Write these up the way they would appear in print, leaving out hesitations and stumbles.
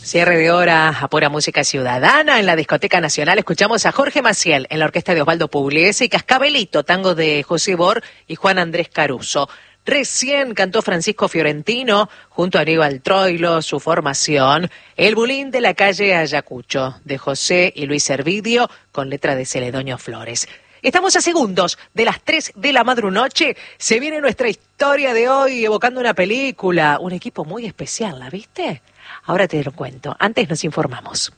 Cierre de hora a pura música ciudadana en la Discoteca Nacional. Escuchamos a Jorge Maciel en la orquesta de Osvaldo Pugliese y Cascabelito, tango de José Bor y Juan Andrés Caruso. Recién cantó Francisco Fiorentino junto a Aníbal Troilo su formación, El Bulín de la calle Ayacucho, de José y Luis Servidio, con letra de Celedonio Flores. Estamos a segundos de las 3 de la madrunoche. Se viene nuestra historia de hoy evocando una película, un equipo muy especial, ¿la viste? Ahora te lo cuento. Antes nos informamos.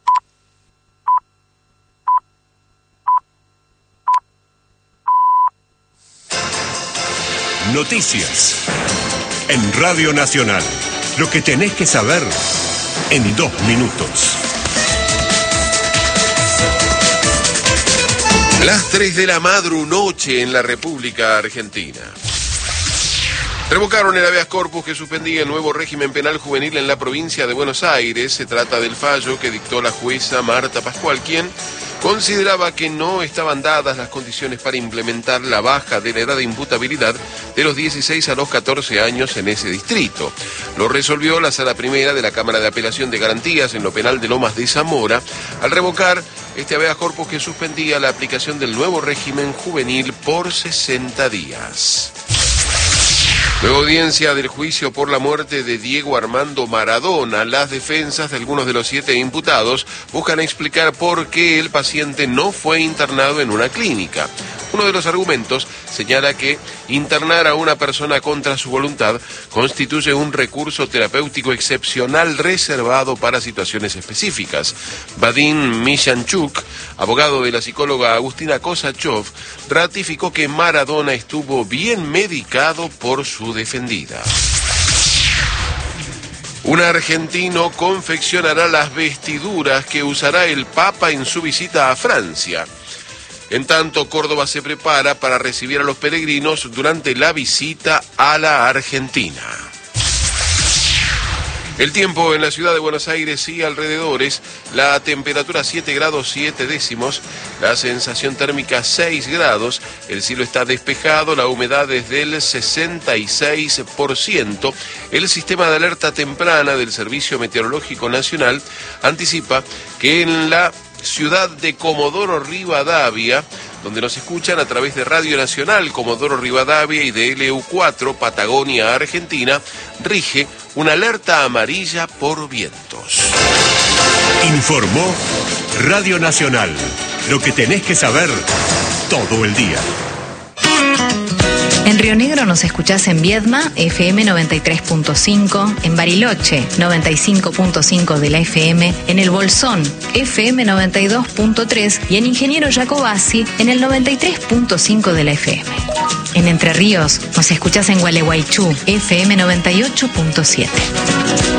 Noticias en Radio Nacional. Lo que tenés que saber en 2 minutos. Las 3 de la madrunoche en la República Argentina. Revocaron el habeas corpus que suspendía el nuevo régimen penal juvenil en la provincia de Buenos Aires. Se trata del fallo que dictó la jueza Marta Pascual, quien consideraba que no estaban dadas las condiciones para implementar la baja de la edad de imputabilidad de los 16 a los 14 años en ese distrito. Lo resolvió la Sala Primera de la Cámara de Apelación de Garantías en lo penal de Lomas de Zamora, al revocar este habeas corpus que suspendía la aplicación del nuevo régimen juvenil por 60 días. Nueva audiencia del juicio por la muerte de Diego Armando Maradona. Las defensas de algunos de los 7 imputados buscan explicar por qué el paciente no fue internado en una clínica. Uno de los argumentos señala que internar a una persona contra su voluntad constituye un recurso terapéutico excepcional reservado para situaciones específicas. Vadim Mishanchuk, abogado de la psicóloga Agustina Kosachov, ratificó que Maradona estuvo bien medicado por su defendida. Un argentino confeccionará las vestiduras que usará el Papa en su visita a Francia. En tanto, Córdoba se prepara para recibir a los peregrinos durante la visita a la Argentina. El tiempo en la ciudad de Buenos Aires y alrededores, la temperatura 7 grados 7 décimos, la sensación térmica 6 grados, el cielo está despejado, la humedad es del 66%. El sistema de alerta temprana del Servicio Meteorológico Nacional anticipa que en la ciudad de Comodoro Rivadavia, donde nos escuchan a través de Radio Nacional Comodoro Rivadavia y de LU4 Patagonia, Argentina, rige una alerta amarilla por vientos. Informó Radio Nacional. Lo que tenés que saber todo el día. En Río Negro nos escuchás en Viedma, FM 93.5, en Bariloche, 95.5 de la FM, en El Bolsón, FM 92.3 y en Ingeniero Jacobasi, en el 93.5 de la FM. En Entre Ríos nos escuchás en Gualeguaychú, FM 98.7.